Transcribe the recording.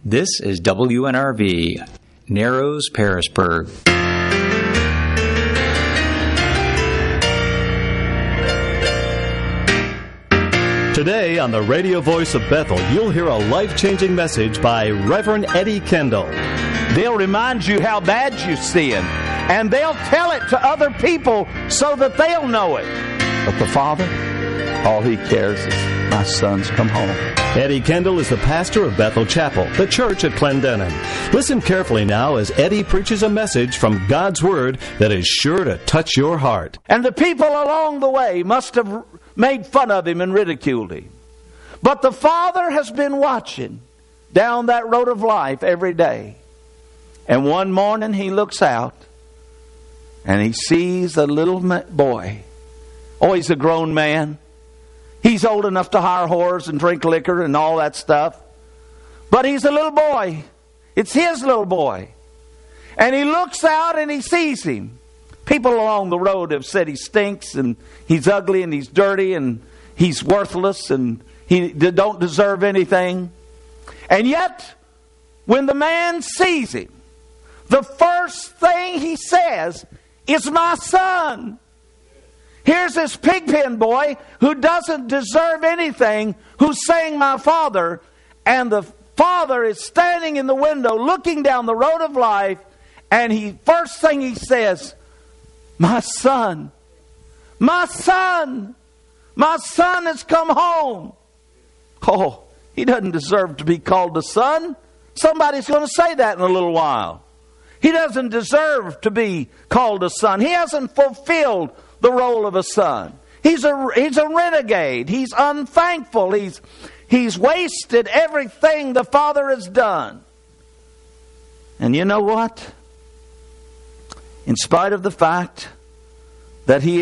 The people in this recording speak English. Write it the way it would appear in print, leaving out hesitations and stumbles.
This is WNRV, Narrows, Parisburg. Today on the radio voice of Bethel, you'll hear a life-changing message by Reverend Eddie Kendall. They'll remind you how bad you sin, and they'll tell it to other people so that they'll know it. But the Father, all He cares is my sons come home. Eddie Kendall is the pastor of Bethel Chapel, the church at Clendenin. Listen carefully now as Eddie preaches a message from God's Word that is sure to touch your heart. And the people along the way must have made fun of him and ridiculed him. But the Father has been watching down that road of life every day. And one morning he looks out and he sees a little boy. Oh, he's a grown man. He's old enough to hire whores and drink liquor and all that stuff. But he's a little boy. It's his little boy. And he looks out and he sees him. People along the road have said he stinks and he's ugly and he's dirty and he's worthless and he don't deserve anything. And yet, when the man sees him, the first thing he says is, "My son." Here's this pigpen boy who doesn't deserve anything, who's saying, "My father," and the father is standing in the window looking down the road of life, and first thing he says, "My son, my son, my son has come home." Oh, he doesn't deserve to be called a son. Somebody's going to say that in a little while. He doesn't deserve to be called a son. He hasn't fulfilled the role of a son. He's a renegade. He's unthankful. He's wasted everything the Father has done. And you know what? In spite of the fact that he